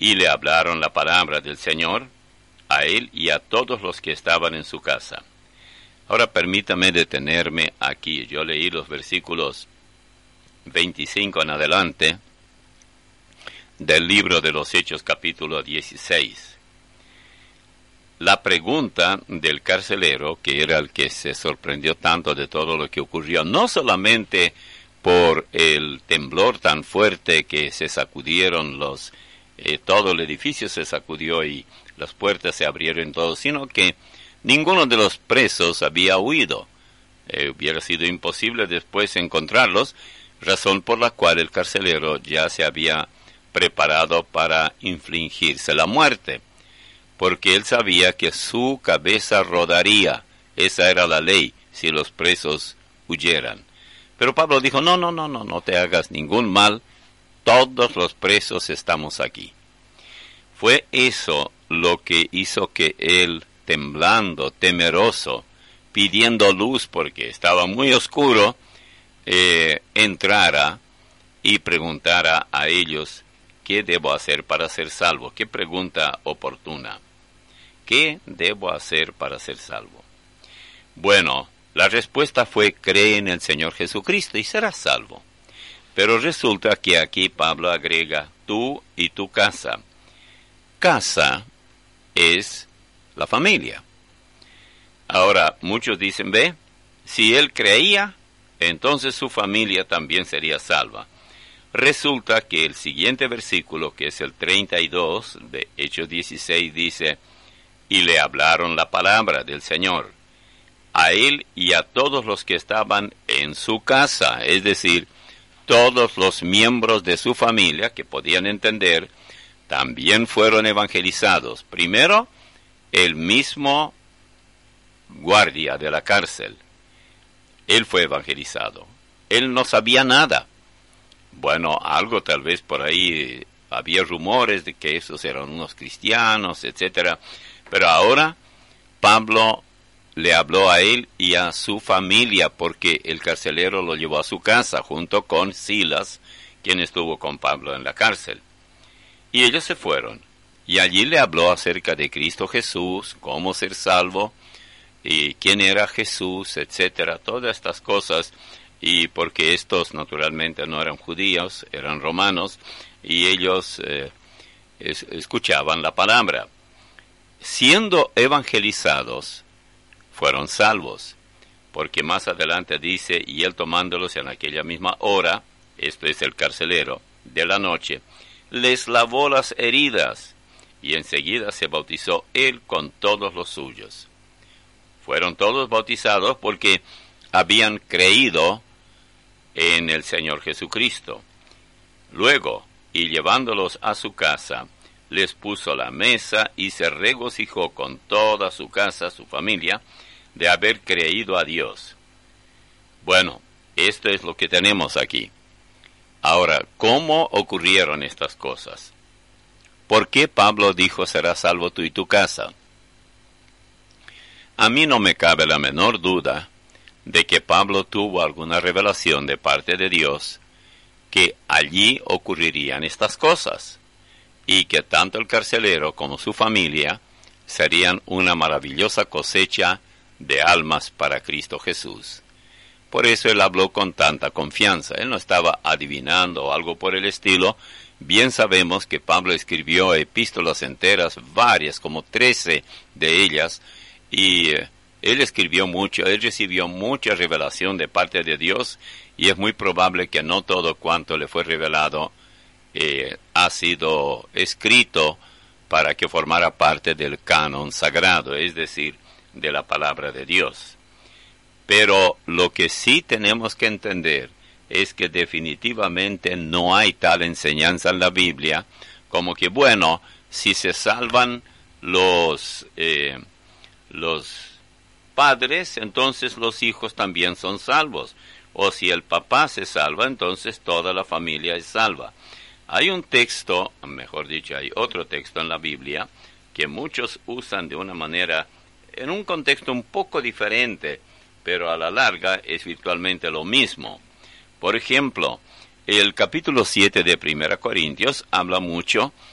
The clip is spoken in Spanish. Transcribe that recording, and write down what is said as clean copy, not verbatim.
y le hablaron la palabra del Señor a él y a todos los que estaban en su casa. Ahora permítame detenerme aquí. Yo leí los versículos 25 en adelante del libro de los Hechos, capítulo 16. La pregunta del carcelero, que era el que se sorprendió tanto de todo lo que ocurrió, no solamente por el temblor tan fuerte que se sacudieron todo el edificio se sacudió y las puertas se abrieron todos, sino que ninguno de los presos había huido. Hubiera sido imposible después encontrarlos, razón por la cual el carcelero ya se había preparado para infligirse la muerte, porque él sabía que su cabeza rodaría. Esa era la ley, si los presos huyeran. Pero Pablo dijo, no te hagas ningún mal, todos los presos estamos aquí. Fue eso lo que hizo que él, temblando, temeroso, pidiendo luz porque estaba muy oscuro, entrara y preguntara a ellos, ¿qué debo hacer para ser salvo? Qué pregunta oportuna. ¿Qué debo hacer para ser salvo? Bueno, la respuesta fue, cree en el Señor Jesucristo y serás salvo. Pero resulta que aquí Pablo agrega, tú y tu casa. Casa es la familia. Ahora, muchos dicen, ve, si él creía, entonces su familia también sería salva. Resulta que el siguiente versículo, que es el 32 de Hechos 16, dice, y le hablaron la palabra del Señor, a él y a todos los que estaban en su casa, es decir, todos los miembros de su familia que podían entender, también fueron evangelizados. Primero, el mismo guardia de la cárcel. Él fue evangelizado. Él no sabía nada. Bueno, algo tal vez por ahí había rumores de que esos eran unos cristianos, etcétera. Pero ahora Pablo le habló a él y a su familia porque el carcelero lo llevó a su casa junto con Silas, quien estuvo con Pablo en la cárcel. Y ellos se fueron. Y allí le habló acerca de Cristo Jesús, cómo ser salvo, y quién era Jesús, etcétera, todas estas cosas. Y porque estos naturalmente no eran judíos, eran romanos, y ellos escuchaban la palabra. Siendo evangelizados, fueron salvos, porque más adelante dice, y él tomándolos en aquella misma hora, esto es el carcelero, de la noche, les lavó las heridas, y enseguida se bautizó él con todos los suyos. Fueron todos bautizados porque habían creído en el Señor Jesucristo. Luego, y llevándolos a su casa, les puso la mesa y se regocijó con toda su casa, su familia, de haber creído a Dios. Bueno, esto es lo que tenemos aquí. Ahora, ¿cómo ocurrieron estas cosas? ¿Por qué Pablo dijo, serás salvo tú y tu casa? A mí no me cabe la menor duda de que Pablo tuvo alguna revelación de parte de Dios que allí ocurrirían estas cosas y que tanto el carcelero como su familia serían una maravillosa cosecha de almas para Cristo Jesús. Por eso él habló con tanta confianza. Él no estaba adivinando o algo por el estilo. Bien sabemos que Pablo escribió epístolas enteras, varias, como 13 de ellas, y él escribió mucho, él recibió mucha revelación de parte de Dios, y es muy probable que no todo cuanto le fue revelado ha sido escrito para que formara parte del canon sagrado, es decir, de la palabra de Dios. Pero lo que sí tenemos que entender es que definitivamente no hay tal enseñanza en la Biblia como que, bueno, si se salvan los padres, entonces los hijos también son salvos. O si el papá se salva, entonces toda la familia es salva. Hay un texto, mejor dicho, hay otro texto en la Biblia que muchos usan de una manera, en un contexto un poco diferente, pero a la larga es virtualmente lo mismo. Por ejemplo, el capítulo 7 de 1 Corintios habla mucho